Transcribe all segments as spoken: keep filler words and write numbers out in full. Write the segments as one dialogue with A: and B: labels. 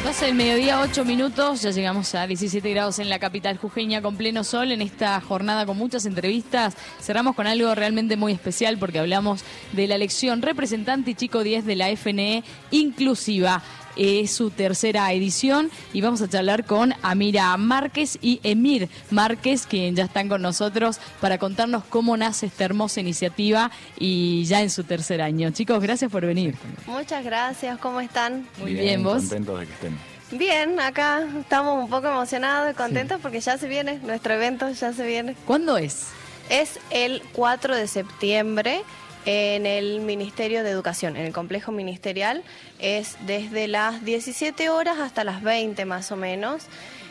A: doce del mediodía, ocho minutos, ya llegamos a diecisiete grados en la capital jujeña con pleno sol en esta jornada con muchas entrevistas. Cerramos con algo realmente muy especial porque hablamos de la elección representante y chico diez de la F N E inclusiva. Es su tercera edición y vamos a charlar con Amira Márquez y Emir Márquez, quien ya están con nosotros para contarnos cómo nace esta hermosa iniciativa y ya en su tercer año. Chicos, gracias por venir.
B: Muchas gracias, ¿cómo están?
A: Muy bien,
C: bien,
A: ¿vos?
C: Contentos de que estén.
B: Bien, acá estamos un poco emocionados y contentos sí. porque ya se viene, nuestro evento ya se viene.
A: ¿Cuándo es?
B: Es el cuatro de septiembre. En el Ministerio de Educación, en el complejo ministerial, es desde las diecisiete horas hasta las veinte más o menos.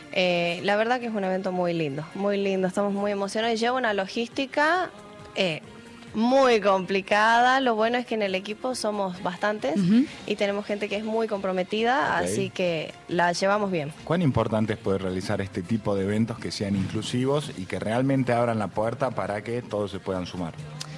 B: Eh, la verdad que es un evento muy lindo, muy lindo, estamos muy emocionados y lleva una logística eh, muy complicada. Lo bueno es que en el equipo somos bastantes uh-huh. y tenemos gente que es muy comprometida, okay. así que la llevamos bien.
C: ¿Cuán importante es poder realizar este tipo de eventos que sean inclusivos y que realmente abran la puerta para que todos se puedan sumar?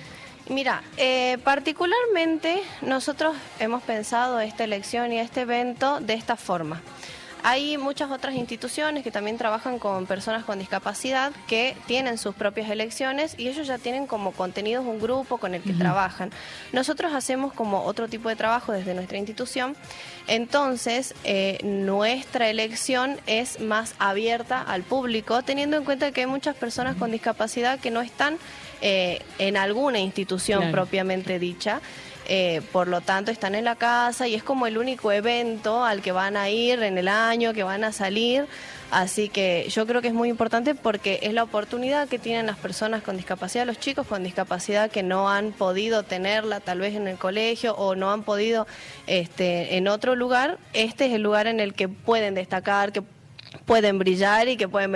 B: Mira, eh, particularmente nosotros hemos pensado esta elección y este evento de esta forma. Hay muchas otras instituciones que también trabajan con personas con discapacidad que tienen sus propias elecciones y ellos ya tienen como contenidos un grupo con el que uh-huh. trabajan. Nosotros hacemos como otro tipo de trabajo desde nuestra institución, entonces eh, nuestra elección es más abierta al público, teniendo en cuenta que hay muchas personas con discapacidad que no están eh, en alguna institución claro. propiamente dicha. Eh, por lo tanto están en la casa y es como el único evento al que van a ir en el año, que van a salir, así que yo creo que es muy importante porque es la oportunidad que tienen las personas con discapacidad, los chicos con discapacidad que no han podido tenerla tal vez en el colegio o no han podido este, en otro lugar. Este es el lugar en el que pueden destacar, que pueden brillar y que pueden